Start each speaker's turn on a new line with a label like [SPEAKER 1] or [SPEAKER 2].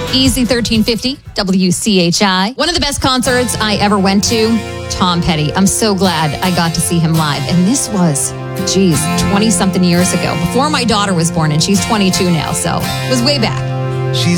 [SPEAKER 1] Easy 1350, WCHI. One of the best concerts I ever went to, Tom Petty. I'm so glad I got to see him live. And this was, 20-something years ago, before my daughter was born, and she's 22 now, so it was way back.
[SPEAKER 2] She's